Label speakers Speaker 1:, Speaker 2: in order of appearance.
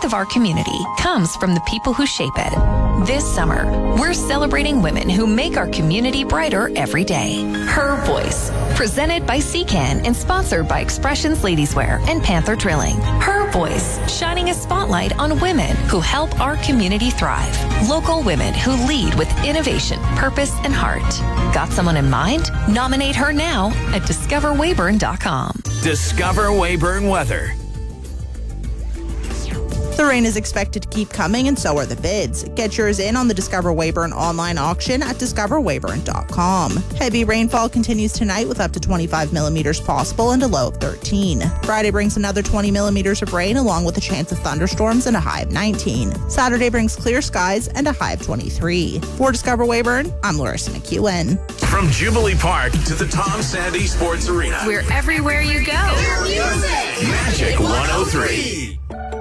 Speaker 1: strength of our community comes from the people who shape it. This summer, we're celebrating women who make our community brighter every day. Her Voice, presented by CCAN and sponsored by Expressions Ladieswear and Panther Drilling. Her Voice, shining a spotlight on women who help our community thrive. Local women who lead with innovation, purpose, and heart. Got someone in mind? Nominate her now at discoverwayburn.com.
Speaker 2: Discover Weyburn Weather.
Speaker 3: The rain is expected to keep coming, and so are the bids. Get yours in on the Discover Weyburn online auction at discoverwayburn.com. Heavy rainfall continues tonight with up to 25 millimeters possible and a low of 13. Friday brings another 20 millimeters of rain along with a chance of thunderstorms and a high of 19. Saturday brings clear skies and a high of 23. For Discover Weyburn, I'm Larissa McEwen.
Speaker 2: From Jubilee Park to the Tom Sandy Sports Arena.
Speaker 1: We're everywhere you go.
Speaker 2: Magic 103.